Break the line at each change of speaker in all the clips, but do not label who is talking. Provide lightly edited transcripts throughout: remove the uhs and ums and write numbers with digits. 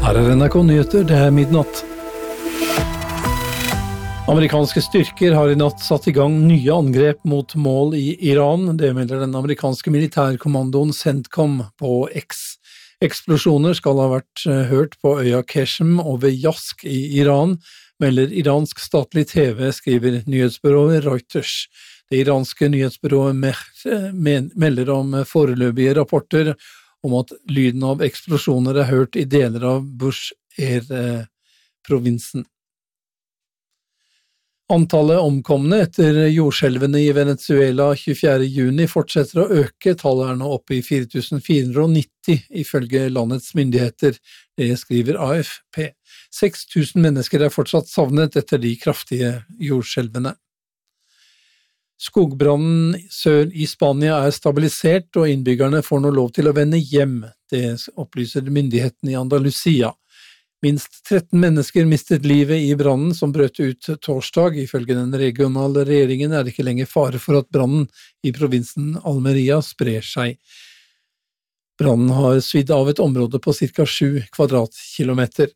Her NRK Nyheter, det midnatt. Amerikanske styrker har i natt satt i gang nye angrep mot mål i Iran. Det melder den amerikanske militærkommandoen CENTCOM på X. Eksplosjoner skal ha vært hørt på øya Keshem og ved Yazd i Iran, melder iransk statlig TV, skriver nyhetsbyrået Reuters. Det iranske nyhetsbyrået melder om foreløpige rapporter om at lyden av eksplosjoner hørt i deler av Bushehr-provinsen. Antallet omkomne etter jordskjelvene i Venezuela 24. juni fortsetter å øke. Tallet nå oppe i 4490 ifølge landets myndigheter. Det skriver AFP. 6000 mennesker fortsatt savnet etter de kraftige jordskjelvene. Skogbrannen sør i Spania stabilisert, og innbyggerne får nå lov til å vende hjem. Det opplyser myndighetene i Andalusia. Minst 13 mennesker mistet livet i brannen som brøt ut torsdag. Ifølge den regionale regjeringen det ikke lenger fare for at brannen i provinsen Almeria sprer seg. Brannen har svidd av et område på ca. 7 kvadratkilometer.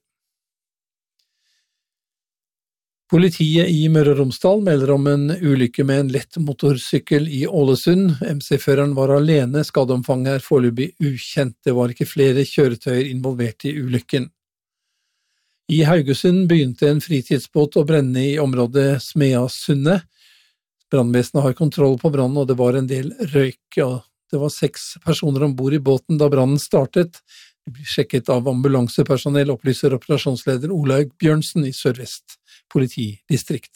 Politiet i Møre og Romsdal melder om en ulykke med en lett motorsykkel i Ålesund. MC-føreren var alene, skadeomfanget foreløpig ukjent. Det var ikke flere kjøretøyer involvert i ulykken. I Haugesund begynte en fritidsbåt å brenne i området Smeasundet. Brannvesenet har kontroll på brannen, og det var en del røyk. Det var 6 personer ombord i båten da brannen startet. De blir sjekket av ambulansepersonell, opplyser operasjonsleder Olaug Bjørnsen i Sør-Vest politidistrikt.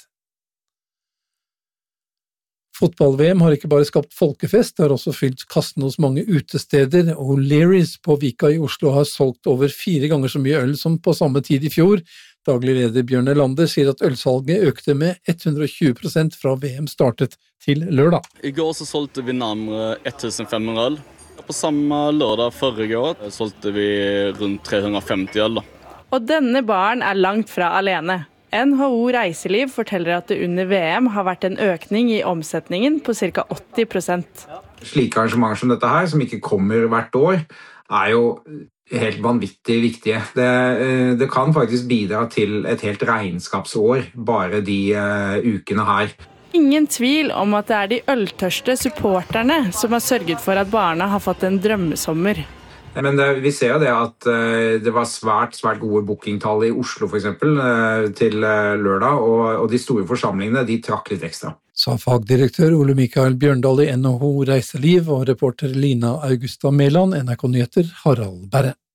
Fotball-VM har ikke bare skapt folkefest, det har også fylt kassen hos mange utesteder, og O'Learys på Vika i Oslo har solgt over 4 ganger så mye øl som på samme tid i fjor. Daglig leder Bjørn Elander sier at ølsalget økte med 120% fra VM startet til lørdag.
I går så solgte vi nærmere 1500 øl. På samme lørdag forrige år solgte vi rundt 350 øl.
Og denne baren langt fra alene. NHO Reiseliv forteller at det under VM har vært en økning i omsetningen på ca. 80%.
Slike arrangementer som dette her, som ikke kommer hvert år, jo helt vanvittig viktige. Det kan faktisk bidra til et helt regnskapsår, bare de ukene her.
Ingen tvil om at det de øltørste supporterne som har sørget for at barna har fått en drømmesommer.
Men vi ser jo det at det var svært gode bookingtall i Oslo for eksempel til lørdag, og de store forsamlingene de trakk litt ekstra.
Sa fagdirektør Ole Mikael Bjørndal i NHO Reiseliv og reporter Lina Augusta Mæland, NRK Nyheter, Harald Berre.